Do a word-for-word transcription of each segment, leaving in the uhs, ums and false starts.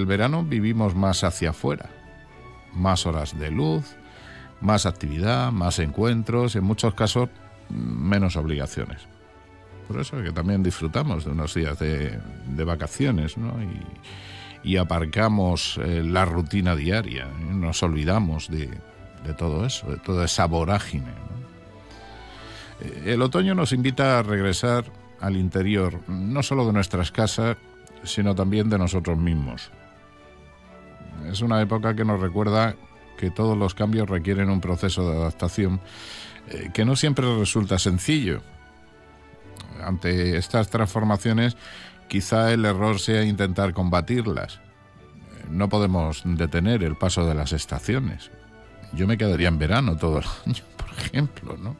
verano vivimos más hacia afuera, más horas de luz, más actividad, más encuentros, en muchos casos menos obligaciones. Por eso es que también disfrutamos de unos días de, de vacaciones, ¿no? Y, y aparcamos eh, la rutina diaria, ¿eh? Nos olvidamos de, de todo eso, de toda esa vorágine, ¿no? Eh, el otoño nos invita a regresar al interior, no solo de nuestras casas, sino también de nosotros mismos. Es una época que nos recuerda que todos los cambios requieren un proceso de adaptación eh, que no siempre resulta sencillo. Ante estas transformaciones, quizá el error sea intentar combatirlas. No podemos detener el paso de las estaciones. Yo me quedaría en verano todo el año, por ejemplo, ¿no?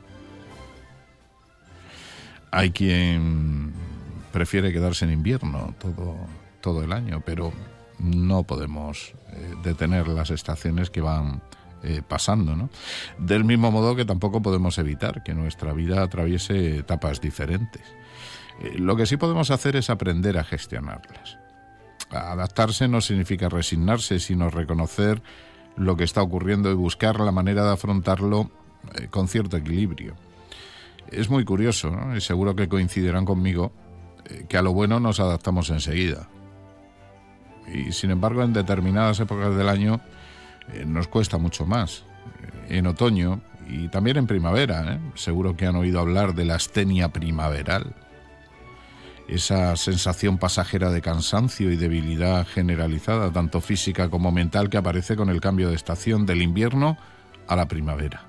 Hay quien prefiere quedarse en invierno todo, todo el año, pero no podemos eh, detener las estaciones que van eh, pasando, ¿no? Del mismo modo que tampoco podemos evitar que nuestra vida atraviese etapas diferentes. Eh, lo que sí podemos hacer es aprender a gestionarlas. Adaptarse no significa resignarse, sino reconocer lo que está ocurriendo y buscar la manera de afrontarlo eh, con cierto equilibrio. Es muy curioso, ¿no? Y seguro que coincidirán conmigo eh, que a lo bueno nos adaptamos enseguida. Y sin embargo, en determinadas épocas del año eh, nos cuesta mucho más. En otoño y también en primavera, ¿eh? Seguro que han oído hablar de la astenia primaveral. Esa sensación pasajera de cansancio y debilidad generalizada, tanto física como mental, que aparece con el cambio de estación del invierno a la primavera.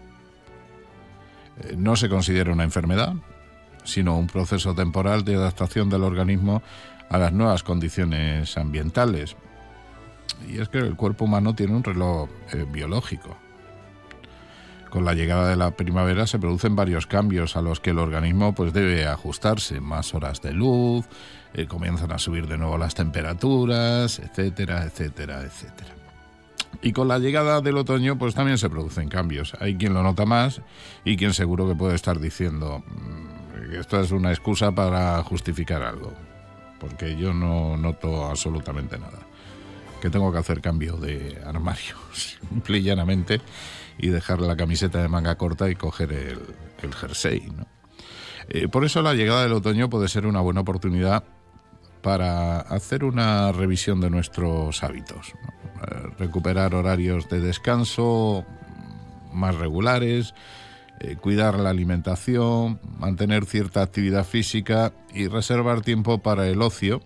Eh, no se considera una enfermedad, sino un proceso temporal de adaptación del organismo a las nuevas condiciones ambientales. Y es que el cuerpo humano tiene un reloj eh, biológico. Con la llegada de la primavera se producen varios cambios a los que el organismo pues debe ajustarse. Más horas de luz, eh, comienzan a subir de nuevo las temperaturas, etcétera, etcétera, etcétera. Y con la llegada del otoño pues también se producen cambios. Hay quien lo nota más y quien seguro que puede estar diciendo mmm, que esto es una excusa para justificar algo, porque yo no noto absolutamente nada. Que tengo que hacer cambio de armario, simple y llanamente, y dejar la camiseta de manga corta y coger el, el jersey, ¿no? Eh, por eso la llegada del otoño puede ser una buena oportunidad para hacer una revisión de nuestros hábitos, ¿no? Eh, recuperar horarios de descanso más regulares, eh, cuidar la alimentación, mantener cierta actividad física y reservar tiempo para el ocio.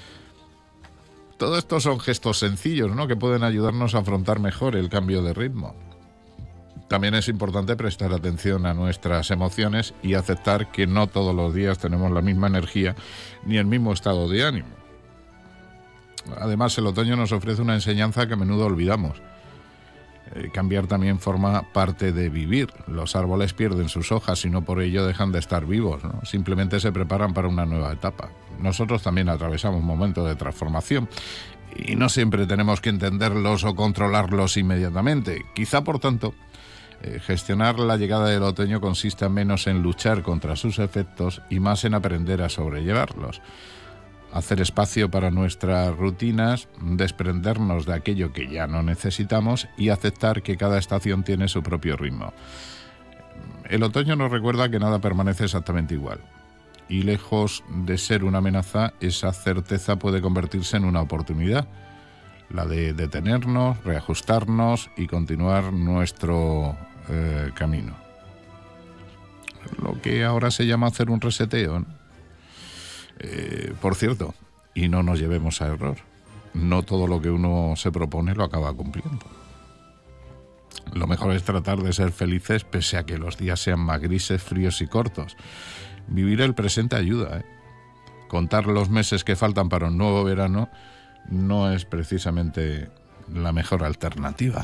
Todo esto son gestos sencillos, ¿no?, que pueden ayudarnos a afrontar mejor el cambio de ritmo. También es importante prestar atención a nuestras emociones y aceptar que no todos los días tenemos la misma energía ni el mismo estado de ánimo. Además, el otoño nos ofrece una enseñanza que a menudo olvidamos. Eh, cambiar también forma parte de vivir. Los árboles pierden sus hojas y no por ello dejan de estar vivos, ¿no? Simplemente se preparan para una nueva etapa. Nosotros también atravesamos momentos de transformación y no siempre tenemos que entenderlos o controlarlos inmediatamente. Quizá, por tanto, eh, gestionar la llegada del otoño consiste menos en luchar contra sus efectos y más en aprender a sobrellevarlos. Hacer espacio para nuestras rutinas, desprendernos de aquello que ya no necesitamos y aceptar que cada estación tiene su propio ritmo. El otoño nos recuerda que nada permanece exactamente igual. Y lejos de ser una amenaza, esa certeza puede convertirse en una oportunidad, la de detenernos, reajustarnos y continuar nuestro eh, camino. Lo que ahora se llama hacer un reseteo, ¿no? Eh, por cierto, y no nos llevemos a error, no todo lo que uno se propone lo acaba cumpliendo. Lo mejor es tratar de ser felices pese a que los días sean más grises, fríos y cortos. Vivir el presente ayuda, ¿eh? Contar los meses que faltan para un nuevo verano no es precisamente la mejor alternativa.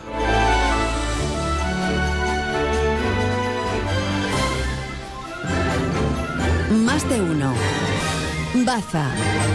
Más de uno. Baza.